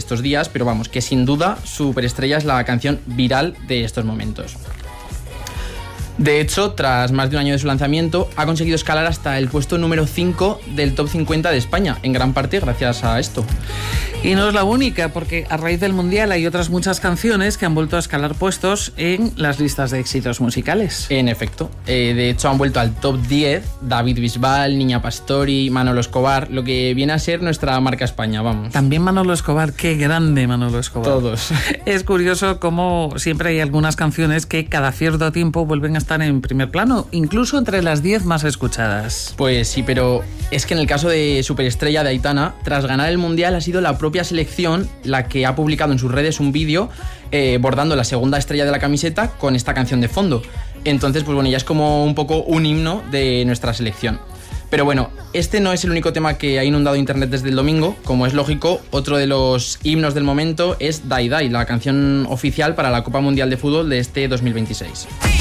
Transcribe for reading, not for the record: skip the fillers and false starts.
estos días, pero vamos, que sin duda Superestrella es la canción viral de estos momentos. De hecho, tras más de un año de su lanzamiento, ha conseguido escalar hasta el puesto número 5 del Top 50 de España, en gran parte gracias a esto. Y no es la única, porque a raíz del Mundial hay otras muchas canciones que han vuelto a escalar puestos en las listas de éxitos musicales. En efecto. De hecho, han vuelto al Top 10 David Bisbal, Niña Pastori, Manolo Escobar, lo que viene a ser nuestra marca España, vamos. También Manolo Escobar, qué grande Manolo Escobar. Todos. Es curioso cómo siempre hay algunas canciones que cada cierto tiempo vuelven a estar en primer plano, incluso entre las 10 más escuchadas. Pues sí, pero es que en el caso de Superestrella de Aitana, tras ganar el Mundial ha sido la propia selección la que ha publicado en sus redes un vídeo bordando la segunda estrella de la camiseta con esta canción de fondo. Entonces, pues bueno, ya es como un poco un himno de nuestra selección. Pero bueno, este no es el único tema que ha inundado internet desde el domingo. Como es lógico, otro de los himnos del momento es Die Die, la canción oficial para la Copa Mundial de Fútbol de este 2026.